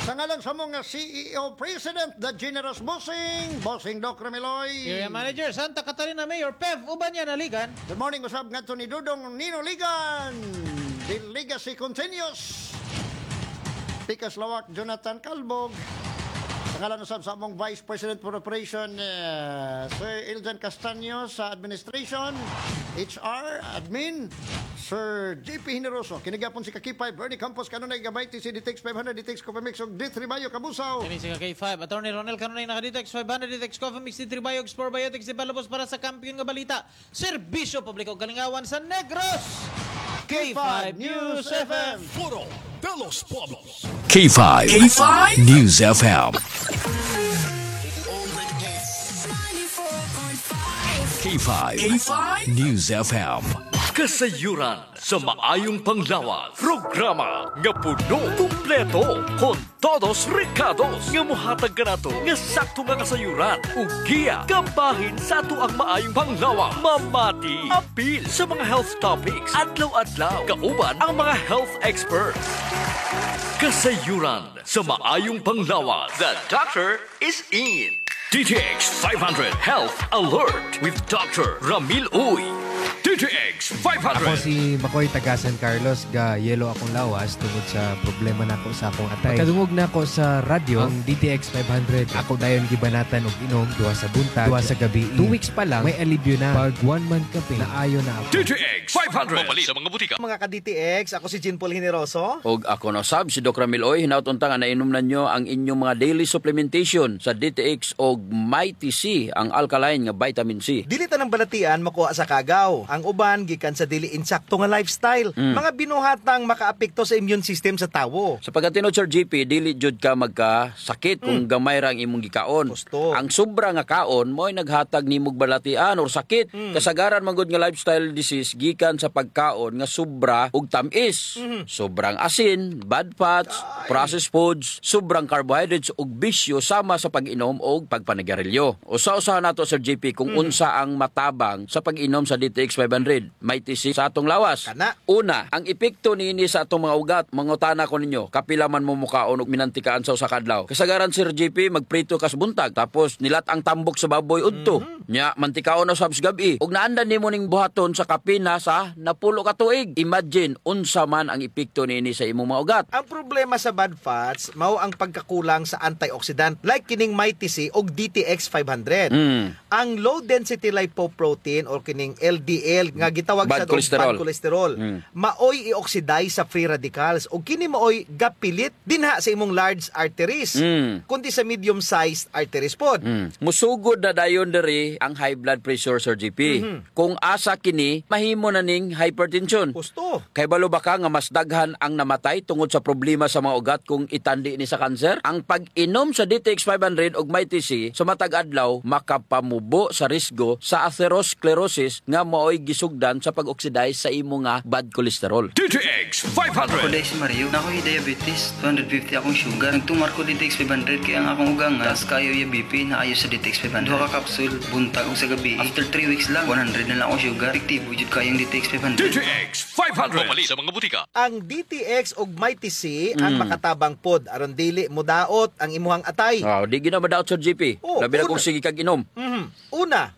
Sa ngalan sa mga CEO President, the Generous Bossing Doc Remeloy. Area Manager, Santa Catarina Mayor, Pev Ubanyan Aligan. Good morning, usab nga ni Dudong Nino Ligan. The legacy continues. Pikas Lawak, Jonathan Calbog. Sa ngalan usab sa among Vice President for Operation, Sir Iljan Castaño sa Administration, HR, Admin, Sir JP Hineroso. Kinigapon si Kakipay, Bernie Campos, kanunay gabay, TC DTX 500, DTX Copamix, o D3 Bayo, Kabusaw. Kini si K5, Attorney Ronel kanunay naka-Ditex 500, Ditex Coffee Mix, D3 Biox, Probiotics, developers para sa kampiyon nga balita. Serbisyo Publiko Kalingawan sa Negros. K5 News FM. Foro de los Pueblos. K5. News FM. K5. News FM. Kasayuran sa maayong panglawas. Programa nga puno, kumpleto, con todos recados. Nga muhatag ka na to, nga sakto nga kasayuran. Ug giya, kabahin sa ato ang maayong panglawas. Mamati, apil sa mga health topics. Adlaw-adlaw, kauban ang mga health experts. Kasayuran sa maayong panglawas. The doctor is in. DTX 500 Health Alert with Dr. Ramil Uy. DTX 500. Ako si Makoy taga San Carlos, ga yelo akong lawas tungod sa problema nako sa akong atay. Pagkadungog na ako sa radyo, ang DTX 500, ako dayon gibanatan og inom duha sa buntag, duha sa gabi. 2 weeks pa lang may alibyo na. Pag 1 month ka na ayo na ako. DTX 500. Mamali sa mga butika. Mga ka-DTX, ako si Jean Paul Hineroso. Og ako na sab si Doc Ramil Oy, hinaut-unta nga nainom na nyo ang inyong mga daily supplementation sa DTX og Mighty C, ang alkaline nga vitamin C. Dili ta ng balatian makuha sa kagaw. Ang uban gikan sa dili insakto nga lifestyle. Mga binuhatang makaapekto sa immune system sa tawo. Sa pagkatinod Sir GP, dili jud ka magkasakit kung gamay ra ang imong gikaon. Gusto. Ang sobra nga kaon mo'y naghatag nimog balatian or sakit. Kasagaran man gud nga lifestyle disease gikan sa pagkaon nga sobra ug tamis. Sobrang asin, bad fats, processed foods, sobrang carbohydrates ug bisyo sama sa pag-inom og pagpanagarelyo. Usa-usahan nato Sir GP kung unsa ang matabang sa pag-inom sa DTX 500. May tisi sa atong lawas. Kana. Una, ang epekto niini sa atong mga ugat. Mangutana ko ninyo, kapila man mo mukaon og minantikaan sa usa ka adlaw. Kasagaran Sir JP, magprito kas buntag tapos nilat ang tambok sa baboy udto. Nya mantikaon na sabs gabi. Ug naandan nimo ning buhaton sa kapina sa napulo ka tuig. Imagine unsa man ang epekto niini sa imong mga ugat. Ang problema sa bad fats mao ang pagkakulang sa antioxidant like kining Mighty C og DTX 500. Ang low density lipoprotein or kining LDL nga gitawag Bad sa cholesterol. bad cholesterol maoy i-oxidize sa free radicals ug kini maoy gapilit dinha sa imong large arteries kundi sa medium sized arteries pod. Musugod na dayon diri ang high blood pressure Sir JP. Kung asa kini mahimo na ning hypertension. Gusto. Kay balo ba ka nga mas daghan ang namatay tungod sa problema sa mga ugat kung itandi ni sa kanser? Ang pag-inom sa DTX 500 ug Mighty C sa matag adlaw makapamubo sa risgo sa atherosclerosis nga maoy gisugdan sa pag-oxidize sa imo nga bad cholesterol. DTX Ako 500. dahil si Mario, nako'y diabetes, 250 akong sugar. Nagtumar ko DTX 500 kaya ang akong ugang nga, kayo yung BP na ayos sa DTX 500. Duha ka kapsul, buntag o sa gabi. After 3 weeks lang, 100 na lang akong sugar. Efektibo jud kayong DTX 500. DTX 500. Mamali sa mga butika. Ang DTX ug Mighty C ang makatabang pod aron dili modaot ang imuhang atay. Wow, di gina madaot Sir JP. Oh, Labi na una. kung sige kag inom. Una,